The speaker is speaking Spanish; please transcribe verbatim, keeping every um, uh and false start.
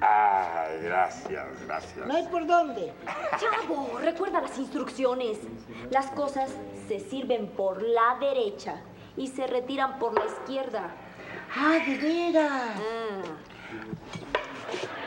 Ay, gracias, gracias. No hay por dónde. Chavo, recuerda las instrucciones. Las cosas se sirven por la derecha y se retiran por la izquierda. ¡Ah, de veras! Ah.